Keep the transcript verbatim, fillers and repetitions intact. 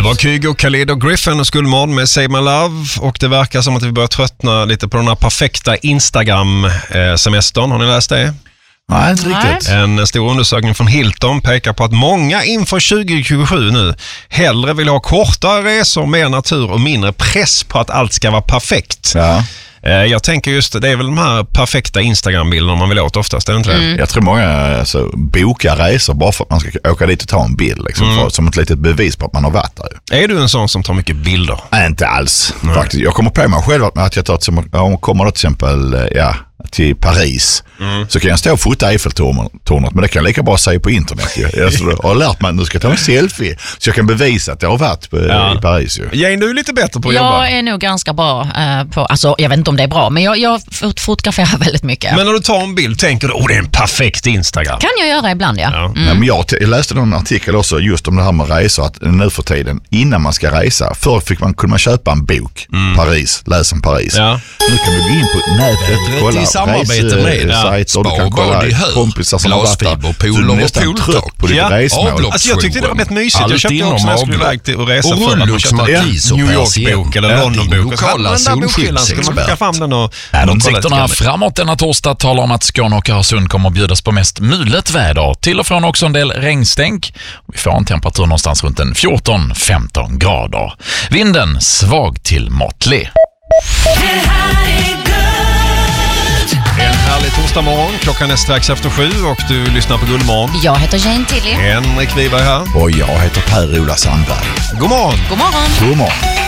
var Kygo, Khalid och Griffin och Skullmord med Say My Love. Och det verkar som att vi börjar tröttna lite på den här perfekta Instagram-semestern. Har ni läst det? Nej, inte riktigt. En stor undersökning från Hilton pekar på att många inför tjugo tjugosju nu hellre vill ha kortare resor, mer natur och mindre press på att allt ska vara perfekt. Ja. Jag tänker just, det är väl de här perfekta Instagram-bilderna man vill åt oftast, är det inte det? Mm. Jag tror många alltså, bokar resor bara för att man ska åka dit och ta en bild liksom, mm. för, som ett litet bevis på att man har varit där. Är du en sån som tar mycket bilder? Nej, inte alls. Faktiskt. Jag kommer på mig själv att jag tar till, om jag kommer då till exempel ja, till Paris mm. så kan jag stå och fota Eiffeltornet, men det kan jag lika bra säga på internet. Jag, jag har lärt mig att nu ska jag ta en selfie så jag kan bevisa att jag har varit på, ja. i Paris. Ju. Jane, du är lite bättre på att jag jobba. Jag är nog ganska bra uh, på, alltså jag vet inte om det är bra, men jag, jag fotograferar väldigt mycket. Men när du tar en bild tänker du, åh, det är en perfekt Instagram. Kan jag göra ibland, ja. ja. Mm. ja men jag, jag läste någon artikel också just om det här med resor, att nu för tiden, innan man ska resa, förr fick man, kunde man köpa en bok, mm. Paris, läs om Paris. Ja. Nu kan du gå in på nätet och kolla i samarbete med sajter, du kan kolla kompisar som har varit där. Pooler och trött på ditt ja. resmål. Alltså jag tyckte det var rätt mysigt. Allt jag köpte också när jag skulle iväg till och resa och för att man köpte New York-bok eller London-bok. Lokala solskyddsexpert. Utsikterna framåt denna torsdag talar om att Skåne och Öresund kommer att bjudas på mest mulet väder. Till och från också en del regnstänk. Vi får en temperatur någonstans runt en fjorton femton grader. Vinden svag till måttlig. En härlig torsdagmorgon. Klockan är strax efter sju och du lyssnar på Gullmorgon. Jag heter Jane Tilly. Henrik Wiberg här. Och jag heter Per-Ola Sandberg. God morgon. God morgon. God morgon.